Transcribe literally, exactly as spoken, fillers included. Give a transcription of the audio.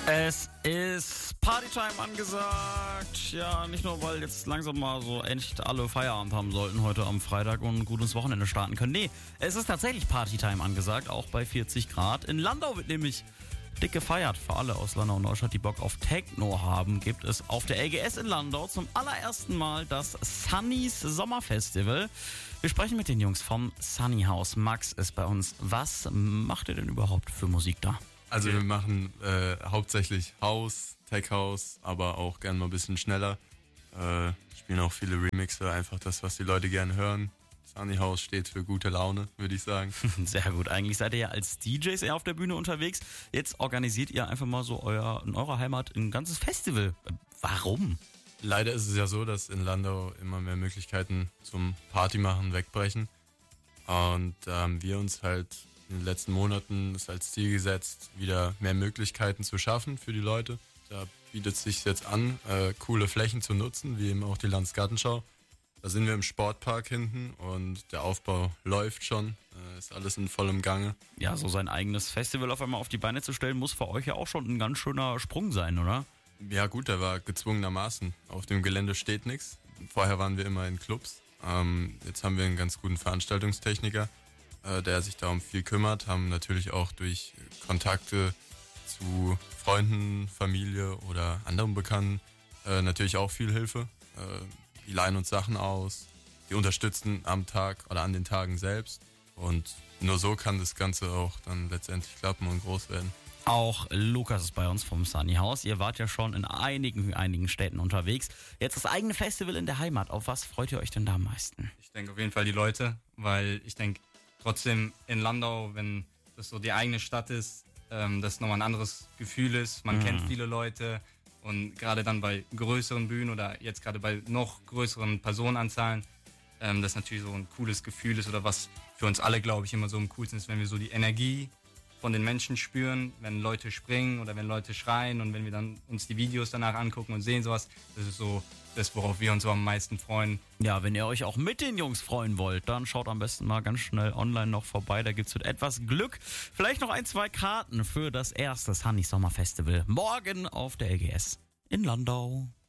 Es ist Partytime angesagt. Ja, nicht nur, weil jetzt langsam mal so echt alle Feierabend haben sollten heute am Freitag und gut ins Wochenende starten können. Nee, es ist tatsächlich Partytime angesagt, auch bei vierzig Grad. In Landau wird nämlich dick gefeiert. Für alle aus Landau und Neustadt, die Bock auf Techno haben, gibt es auf der L G S in Landau zum allerersten Mal das Sunny's Sommerfestival. Wir sprechen mit den Jungs vom Sunny House. Max ist bei uns. Was macht ihr denn überhaupt für Musik da? Also wir machen äh, hauptsächlich House, Tech House, aber auch gerne mal ein bisschen schneller. Äh, spielen auch viele Remixe, einfach das, was die Leute gerne hören. Sunny House steht für gute Laune, würde ich sagen. Sehr gut. Eigentlich seid ihr ja als D Js eher auf der Bühne unterwegs. Jetzt organisiert ihr einfach mal so euer, in eurer Heimat ein ganzes Festival. Warum? Leider ist es ja so, dass in Landau immer mehr Möglichkeiten zum Partymachen wegbrechen. Und da haben wir uns halt in den letzten Monaten das als Ziel gesetzt, wieder mehr Möglichkeiten zu schaffen für die Leute. Da bietet es sich jetzt an, äh, coole Flächen zu nutzen, wie eben auch die Landesgartenschau. Da sind wir im Sportpark hinten und der Aufbau läuft schon, äh, ist alles in vollem Gange. Ja, so sein eigenes Festival auf einmal auf die Beine zu stellen, muss für euch ja auch schon ein ganz schöner Sprung sein, oder? Ja gut, der war gezwungenermaßen. Auf dem Gelände steht nichts. Vorher waren wir immer in Clubs. Ähm, jetzt haben wir einen ganz guten Veranstaltungstechniker, äh, der sich darum viel kümmert. Haben natürlich auch durch Kontakte zu Freunden, Familie oder anderen Bekannten äh, natürlich auch viel Hilfe. Äh, die leihen uns Sachen aus, die unterstützen am Tag oder an den Tagen selbst. Und nur so kann das Ganze auch dann letztendlich klappen und groß werden. Auch Lukas ist bei uns vom Sunny House. Ihr wart ja schon in einigen, einigen Städten unterwegs. Jetzt das eigene Festival in der Heimat. Auf was freut ihr euch denn da am meisten? Ich denke auf jeden Fall die Leute, weil ich denke trotzdem in Landau, wenn das so die eigene Stadt ist, ähm, das nochmal ein anderes Gefühl ist. Man mhm. kennt viele Leute und gerade dann bei größeren Bühnen oder jetzt gerade bei noch größeren Personenanzahlen, ähm, das natürlich so ein cooles Gefühl ist oder was für uns alle, glaube ich, immer so am coolsten ist, wenn wir so die Energie von den Menschen spüren, wenn Leute springen oder wenn Leute schreien und wenn wir dann uns die Videos danach angucken und sehen sowas, das ist so das, worauf wir uns so am meisten freuen. Ja, wenn ihr euch auch mit den Jungs freuen wollt, dann schaut am besten mal ganz schnell online noch vorbei, da gibt's mit etwas Glück vielleicht noch ein, zwei Karten für das erste Sunny Sommer Festival morgen auf der L G S in Landau.